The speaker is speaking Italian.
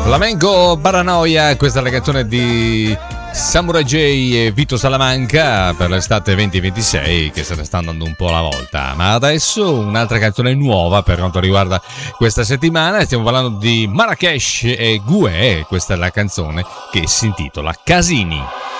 Flamenco Paranoia, questa è la canzone di Samurai J e Vito Salamanca per l'estate 2026 che se ne sta andando un po' alla volta. Ma adesso un'altra canzone nuova per quanto riguarda questa settimana, stiamo parlando di Marrakesh e Gue, questa è la canzone che si intitola Casini.